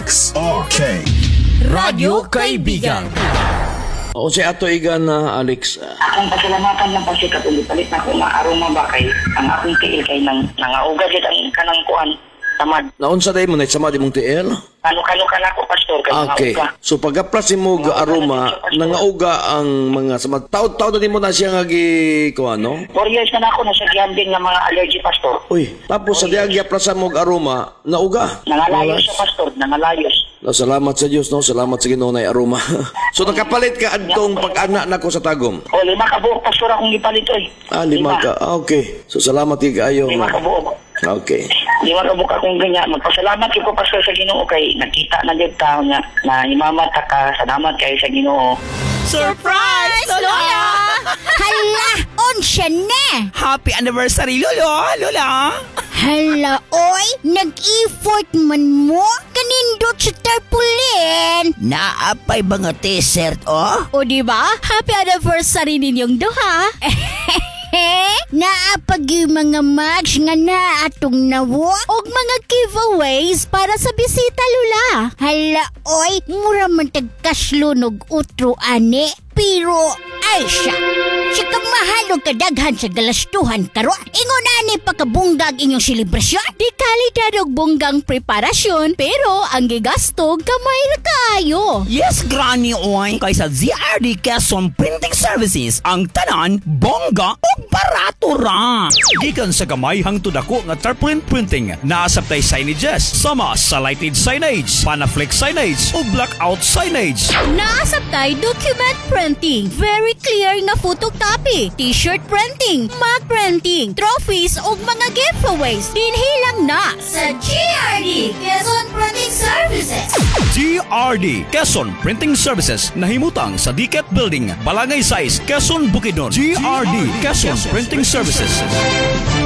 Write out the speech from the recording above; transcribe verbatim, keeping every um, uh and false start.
X R K Radyo Kaibigan. O si Ato Igan na Alex. Akong pasalamatan lang kasi katulipalit na kung maaroma ba kay ang akong tiil kay nang nangaugad yun ang kanang kuan tamad. Naunsa day mo na sama di mong tiil? Kano-kano ka na ko, pastor, kay Okay. nangauga. So pagkaplas mo ga aroma, nangauga ang mga sama. Taod-taod na di mo na siya nga gi ko ano? Four years na na ako nasa gambling ng mga allergy, pastor. Uy, tapos sa diag yaplasan mo ga aroma, nauga. Nangalayos siya, pastor, nangalayos. No, salamat sa Diyos, no? Salamat sa Ginoo na aroma. So nakapalit ka adtong pag-ana nako sa tagom. O, lima ka buok, pastor, akong ipalit, oy. Ah, lima ka. Ah, okay. So salamat kay kaayo. Lima ka buok. Okay. Lima ka buok akong ganyan. Magpasalamat ko, pastor, sa Ginoo kay nakita na dito tao niya na imamata ka. Salamat kayo sa Ginoo. Surprise, Lola! Hala, unsya na! Happy anniversary, Lolo! Lola! Hala, oy, nag-effort man mo? Kanindot sa tarpulin! Naapay ba nga t-shirt, oh? O diba? Happy anniversary ninyong duha! Naapag yung mga match nga na atong nawo og mga giveaways para sa bisita, Lula. Hala, oy, mura man tagkaslunog utro ane. Pero, ay siya, siya ka mahalog kadaghan sa galastuhan karon. Ingon ani pakabunggag inyong selebrasyon. Di kalidad og bunggang preparasyon, pero ang gigastog kamay ra kaayo. Yes, Granny Oy! Kaysa Z R D Quezon Printing Services, ang tanan, bongga o barato ra! Gikan sa gamay hangtod ako nga tarpaulin printing, naasaptay signages, sama sa lighted signage, panaflex signage o blackout signage. Naasaptay document printing, very clear nga photocopy, t-shirt printing, mug printing, trophies ug mga giveaways. Dinhilang na sa G R D Quezon Printing Services. G R D Quezon Printing Services nahimutang sa Diket Building, Balangay Size, Quezon, Bukidnon. G R D Quezon Printing Services.